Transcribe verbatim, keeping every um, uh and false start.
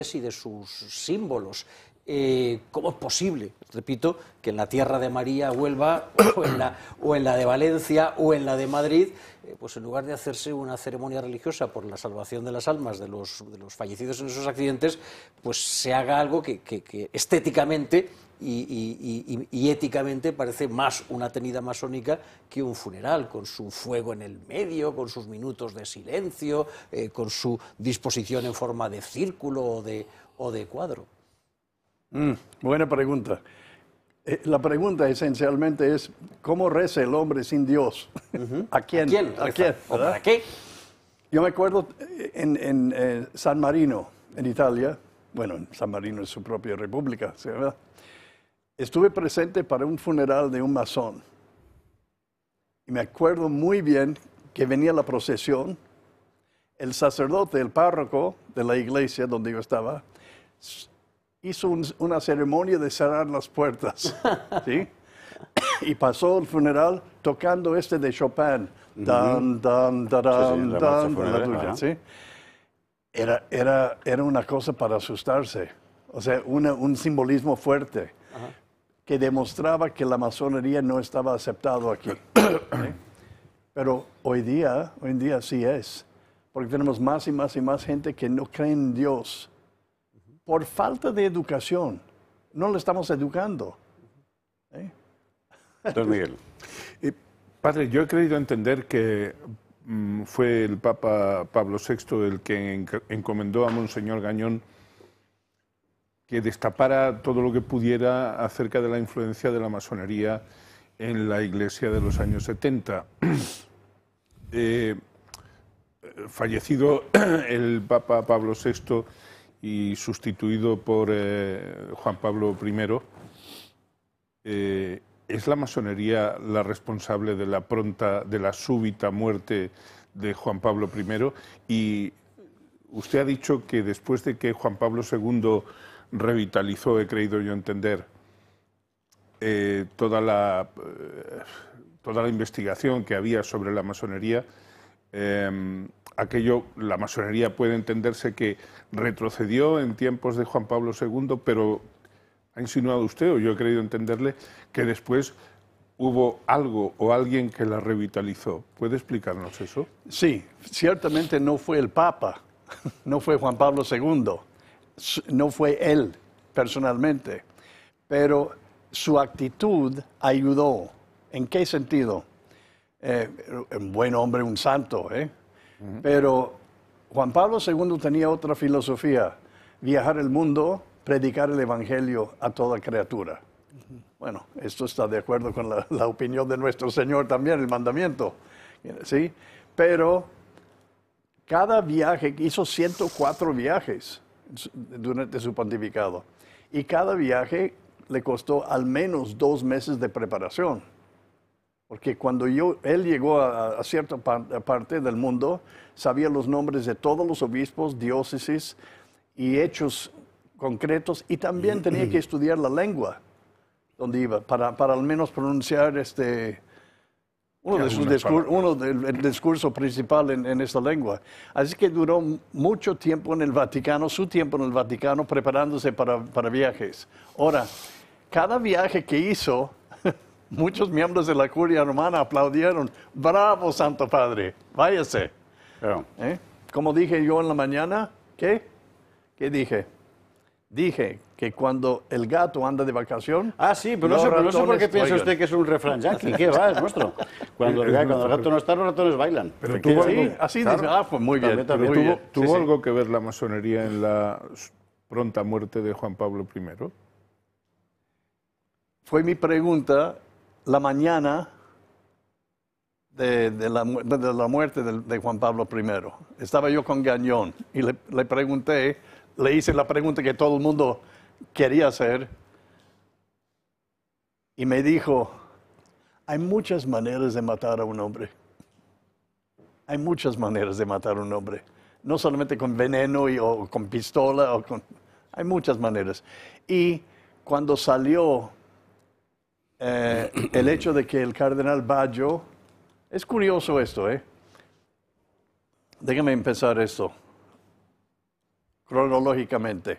y de sus símbolos. Eh, ¿Cómo es posible, repito, que en la tierra de María, Huelva, o en la, o en la de Valencia, o en la de Madrid, eh, pues en lugar de hacerse una ceremonia religiosa por la salvación de las almas de los, de los fallecidos en esos accidentes, pues se haga algo que, que, que estéticamente y, y, y, y éticamente parece más una tenida masónica que un funeral, con su fuego en el medio, con sus minutos de silencio, eh, con su disposición en forma de círculo o de, o de cuadro? Mm, buena pregunta. Eh, la pregunta esencialmente es, ¿cómo reza el hombre sin Dios? Uh-huh. ¿A quién? ¿A quién? ¿A quién? ¿O para qué? Yo me acuerdo en, en eh, San Marino, en Italia, bueno, San Marino es su propia república, ¿verdad? Estuve presente para un funeral de un masón. Y me acuerdo muy bien que venía la procesión, el sacerdote, el párroco de la iglesia donde yo estaba, hizo un, una ceremonia de cerrar las puertas, ¿sí? Y pasó el funeral tocando este de Chopin. Uh-huh. Dan, dan, dan, dan, sí, sí, dan, la tuya, ¿sí? Era, era, era una cosa para asustarse. O sea, una, un simbolismo fuerte. Uh-huh. Que demostraba que la masonería no estaba aceptado aquí. ¿Sí? Pero hoy día, hoy en día sí es. Porque tenemos más y más y más gente que no cree en Dios. Por falta de educación. No le estamos educando. ¿Eh? Don Miguel. Eh, padre, yo he creído entender que mm, fue el Papa Pablo sexto el que encomendó a Monseñor Gañón que destapara todo lo que pudiera acerca de la influencia de la masonería en la Iglesia de los años setenta. Eh, fallecido el Papa Pablo sexto y sustituido por eh, Juan Pablo primero, eh, ¿es la masonería la responsable de la pronta, de la súbita muerte de Juan Pablo primero? Y usted ha dicho que después de que Juan Pablo segundo revitalizó, he creído yo entender, eh, toda la, eh, toda la investigación que había sobre la masonería, eh, aquello, la masonería puede entenderse que retrocedió en tiempos de Juan Pablo segundo, pero ha insinuado usted, o yo he querido entenderle, que después hubo algo o alguien que la revitalizó. ¿Puede explicarnos eso? Sí, ciertamente no fue el Papa, no fue Juan Pablo segundo, no fue él personalmente, pero su actitud ayudó. ¿En qué sentido? Eh, un buen hombre, un santo, ¿eh? Pero Juan Pablo segundo tenía otra filosofía, viajar el mundo, predicar el evangelio a toda criatura. Uh-huh. Bueno, esto está de acuerdo con la, la opinión de nuestro Señor también, el mandamiento, ¿sí? Pero cada viaje, hizo ciento cuatro viajes durante su pontificado, y cada viaje le costó al menos dos meses de preparación. Porque cuando yo, él llegó a, a cierta parte del mundo, sabía los nombres de todos los obispos, diócesis y hechos concretos, y también tenía que estudiar la lengua donde iba, para, para al menos pronunciar este, uno, de sus discur uno del el discurso principal en, en esta lengua. Así que duró mucho tiempo en el Vaticano, su tiempo en el Vaticano, preparándose para, para viajes. Ahora, cada viaje que hizo, muchos miembros de la curia romana aplaudieron. ¡Bravo, Santo Padre! Váyase. Yeah. ¿Eh? Como dije yo en la mañana, ¿qué? ¿Qué dije? Dije que cuando el gato anda de vacación... Ah, sí, pero no sé, pero no sé por qué piensa usted que es un refrán yankee. ¿Qué va? Es nuestro. Cuando el, cuando el gato no está, los ratones bailan. Pero tuvo algo, sí, así claro, dice. Ah, pues muy bien. También, también. Muy ¿Tuvo, bien. ¿tuvo sí, algo sí. que ver la masonería en la pronta muerte de Juan Pablo primero? Fue mi pregunta la mañana de, de, la, de la muerte de, de Juan Pablo primero. Estaba yo con Gañón y le, le pregunté, le hice la pregunta que todo el mundo quería hacer, y me dijo, hay muchas maneras de matar a un hombre. Hay muchas maneras de matar a un hombre. No solamente con veneno y, o con pistola, o con, hay muchas maneras. Y cuando salió eh, el hecho de que el cardenal Baggio, es curioso esto, ¿eh? Déjame empezar esto, cronológicamente.